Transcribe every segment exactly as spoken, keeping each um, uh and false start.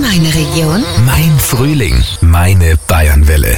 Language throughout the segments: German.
Meine Region. Mein Frühling. Meine Bayernwelle.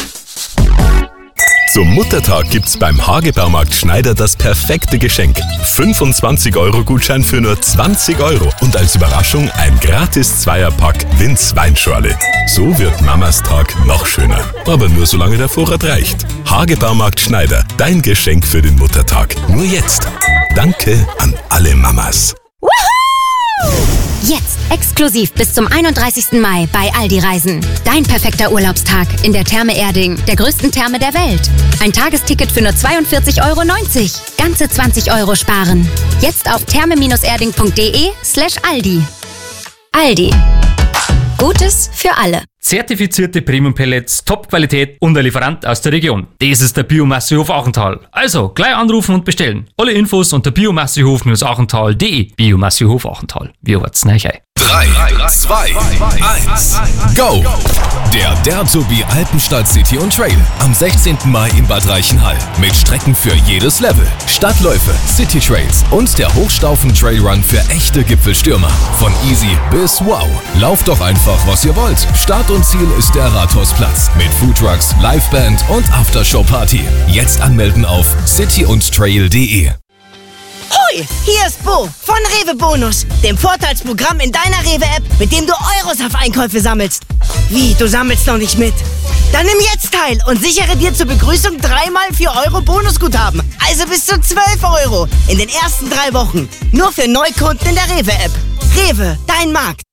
Zum Muttertag gibt's beim Hagebaumarkt Schneider das perfekte Geschenk. fünfundzwanzig Euro Gutschein für nur zwanzig Euro und als Überraschung ein gratis Zweierpack Winz Weinschorle. So wird Mamas Tag noch schöner. Aber nur solange der Vorrat reicht. Hagebaumarkt Schneider, dein Geschenk für den Muttertag. Nur jetzt. Danke an alle Mamas. Jetzt exklusiv bis zum einunddreißigsten Mai bei Aldi Reisen. Dein perfekter Urlaubstag in der Therme Erding, der größten Therme der Welt. Ein Tagesticket für nur zweiundvierzig Euro neunzig. Ganze zwanzig Euro sparen. Jetzt auf therme-erding.de slash Aldi. Aldi. Gutes für alle. Zertifizierte Premium-Pellets, Top-Qualität und ein Lieferant aus der Region. Das ist der Biomassehof Achental. Also, gleich anrufen und bestellen. Alle Infos unter biomassehof achental punkt de. Biomassehof Achental. Wir warten euch ein. drei, zwei, eins, go! Der Dertobi Alpenstadt City und Trail am sechzehnten Mai in Bad Reichenhall mit Strecken für jedes Level, Stadtläufe, City Trails und der Hochstaufen Trailrun für echte Gipfelstürmer. Von easy bis wow. Lauft doch einfach, was ihr wollt. Start und Ziel ist der Rathausplatz mit Foodtrucks, Liveband und Aftershow-Party. Jetzt anmelden auf city und trail punkt de. Hoi, hier ist Bo von Rewe Bonus, dem Vorteilsprogramm in deiner Rewe-App, mit dem du Euros auf Einkäufe sammelst. Wie, du sammelst noch nicht mit? Dann nimm jetzt teil und sichere dir zur Begrüßung dreimal vier Euro Bonusguthaben. Also bis zu zwölf Euro in den ersten drei Wochen. Nur für Neukunden in der Rewe-App. Rewe, dein Markt.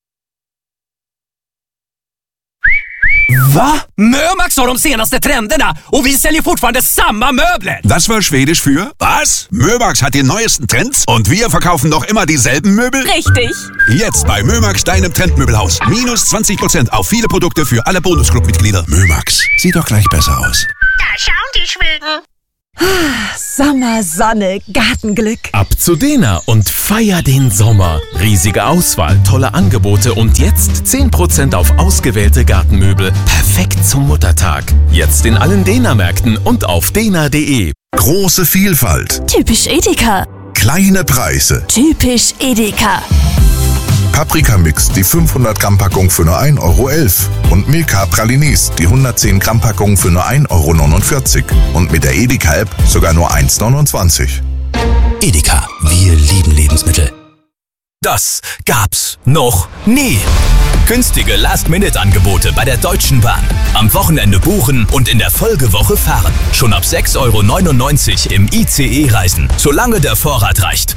Va? Mömax har de senaste trenderna och vi säljer fortfarande samma möbler. Das war schwedisch für was? Mömax hat die neuesten Trends und wir verkaufen noch immer dieselben Möbel? Richtig. Jetzt bei Mömax, deinem Trendmöbelhaus. Minus zwanzig Prozent auf viele Produkte für alle Bonusclub-Mitglieder. Mömax, sieht doch gleich besser aus. Da schauen die Schweden. Sommer, Sonne, Gartenglück. Ab zu Dena und feier den Sommer. Riesige Auswahl, tolle Angebote und jetzt zehn Prozent auf ausgewählte Gartenmöbel. Perfekt zum Muttertag. Jetzt in allen Dena-Märkten und auf dena punkt de. Große Vielfalt. Typisch Edeka. Kleine Preise. Typisch Edeka. Paprikamix, die fünfhundert Gramm Packung für nur ein Euro elf. Und Milka Pralinis, die hundertzehn Gramm Packung für nur ein Euro neunundvierzig. Und mit der Edeka-App sogar nur eins neunundzwanzig. Edeka, wir lieben Lebensmittel. Das gab's noch nie. Günstige Last-Minute-Angebote bei der Deutschen Bahn. Am Wochenende buchen und in der Folgewoche fahren. Schon ab sechs Euro neunundneunzig im I C E reisen, solange der Vorrat reicht.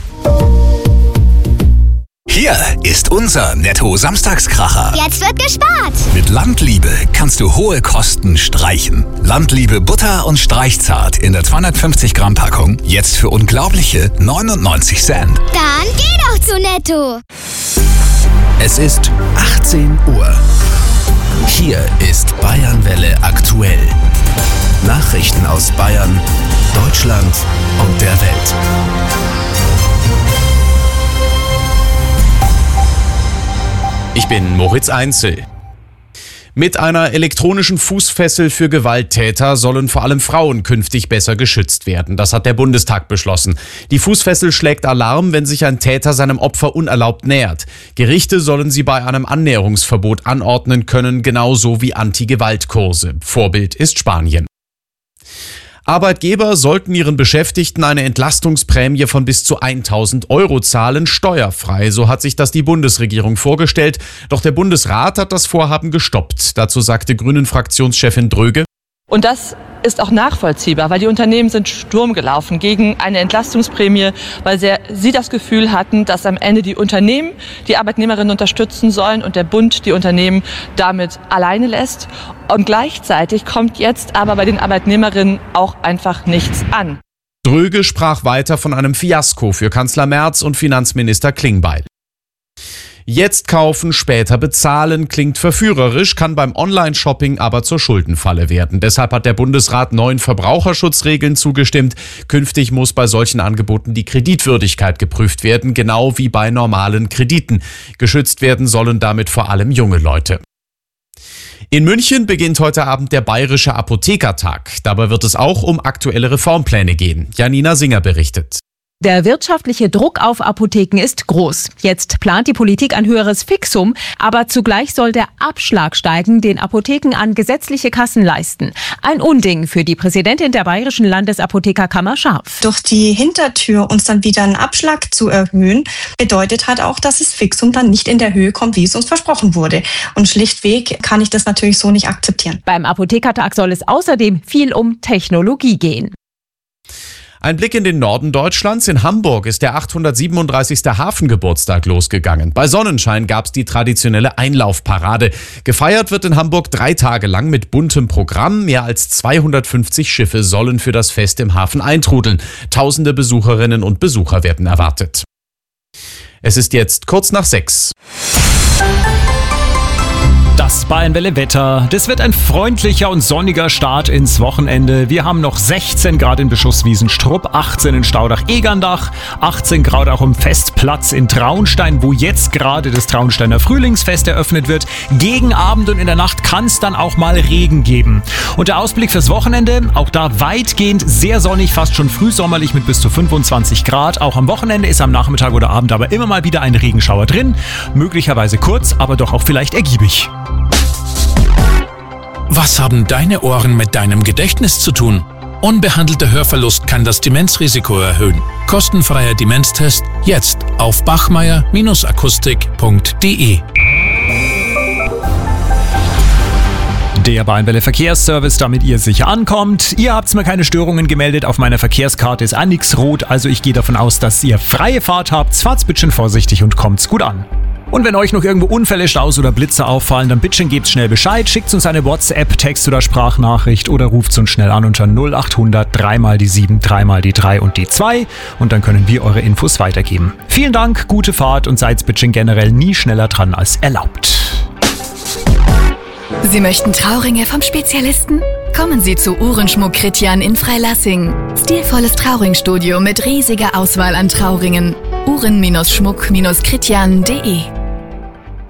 Hier ist unser Netto-Samstagskracher. Jetzt wird gespart. Mit Landliebe kannst du hohe Kosten streichen. Landliebe Butter und Streichzart in der zweihundertfünfzig Gramm Packung. Jetzt für unglaubliche neunundneunzig Cent. Dann geh doch zu Netto. Es ist achtzehn Uhr. Hier ist Bayernwelle aktuell. Nachrichten aus Bayern, Deutschland und der Welt. Ich bin Moritz Einzel. Mit einer elektronischen Fußfessel für Gewalttäter sollen vor allem Frauen künftig besser geschützt werden. Das hat der Bundestag beschlossen. Die Fußfessel schlägt Alarm, wenn sich ein Täter seinem Opfer unerlaubt nähert. Gerichte sollen sie bei einem Annäherungsverbot anordnen können, genauso wie Anti-Gewalt-Kurse. Vorbild ist Spanien. Arbeitgeber sollten ihren Beschäftigten eine Entlastungsprämie von bis zu tausend Euro zahlen, steuerfrei. So hat sich das die Bundesregierung vorgestellt. Doch der Bundesrat hat das Vorhaben gestoppt. Dazu sagte Grünen-Fraktionschefin Dröge: Und das ist auch nachvollziehbar, weil die Unternehmen sind Sturm gelaufen gegen eine Entlastungsprämie, weil sie, sie das Gefühl hatten, dass am Ende die Unternehmen die Arbeitnehmerinnen unterstützen sollen und der Bund die Unternehmen damit alleine lässt. Und gleichzeitig kommt jetzt aber bei den Arbeitnehmerinnen auch einfach nichts an. Dröge sprach weiter von einem Fiasko für Kanzler Merz und Finanzminister Klingbeil. Jetzt kaufen, später bezahlen klingt verführerisch, kann beim Online-Shopping aber zur Schuldenfalle werden. Deshalb hat der Bundesrat neuen Verbraucherschutzregeln zugestimmt. Künftig muss bei solchen Angeboten die Kreditwürdigkeit geprüft werden, genau wie bei normalen Krediten. Geschützt werden sollen damit vor allem junge Leute. In München beginnt heute Abend der Bayerische Apothekertag. Dabei wird es auch um aktuelle Reformpläne gehen. Janina Singer berichtet. Der wirtschaftliche Druck auf Apotheken ist groß. Jetzt plant die Politik ein höheres Fixum, aber zugleich soll der Abschlag steigen, den Apotheken an gesetzliche Kassen leisten. Ein Unding für die Präsidentin der Bayerischen Landesapothekerkammer Scharf. Durch die Hintertür uns dann wieder einen Abschlag zu erhöhen, bedeutet halt auch, dass das Fixum dann nicht in der Höhe kommt, wie es uns versprochen wurde. Und schlichtweg kann ich das natürlich so nicht akzeptieren. Beim Apothekertag soll es außerdem viel um Technologie gehen. Ein Blick in den Norden Deutschlands. In Hamburg ist der achthundertsiebenunddreißigste Hafengeburtstag losgegangen. Bei Sonnenschein gab es die traditionelle Einlaufparade. Gefeiert wird in Hamburg drei Tage lang mit buntem Programm. Mehr als zweihundertfünfzig Schiffe sollen für das Fest im Hafen eintrudeln. Tausende Besucherinnen und Besucher werden erwartet. Es ist jetzt kurz nach sechs. Das Bayernwelle-Wetter. Das wird ein freundlicher und sonniger Start ins Wochenende. Wir haben noch sechzehn Grad in Bischofswiesen-Strupp, achtzehn in Staudach-Egernbach, achtzehn Grad auch im Festplatz in Traunstein, wo jetzt gerade das Traunsteiner Frühlingsfest eröffnet wird. Gegen Abend und in der Nacht kann es dann auch mal Regen geben. Und der Ausblick fürs Wochenende, auch da weitgehend sehr sonnig, fast schon frühsommerlich mit bis zu fünfundzwanzig Grad. Auch am Wochenende ist am Nachmittag oder Abend aber immer mal wieder ein Regenschauer drin. Möglicherweise kurz, aber doch auch vielleicht ergiebig. Was haben deine Ohren mit deinem Gedächtnis zu tun? Unbehandelter Hörverlust kann das Demenzrisiko erhöhen. Kostenfreier Demenztest jetzt auf bachmeier Akustik punkt de. Der Bayernwelle Verkehrsservice, damit ihr sicher ankommt. Ihr habt mir keine Störungen gemeldet. Auf meiner Verkehrskarte ist auch nichts rot. Also ich gehe davon aus, dass ihr freie Fahrt habt. Fahrt's bitte vorsichtig und kommt's gut an. Und wenn euch noch irgendwo Unfälle, Staus oder Blitze auffallen, dann bitte gebt schnell Bescheid, schickt uns eine WhatsApp, Text oder Sprachnachricht oder ruft uns schnell an unter null acht hundert drei mal die sieben, drei mal die drei und die zwei und dann können wir eure Infos weitergeben. Vielen Dank, gute Fahrt und seid bitte generell nie schneller dran als erlaubt. Sie möchten Trauringe vom Spezialisten? Kommen Sie zu Uhrenschmuck Kritjan in Freilassing. Stilvolles Trauringstudio mit riesiger Auswahl an Trauringen. uhren Schmuck Kritjan punkt de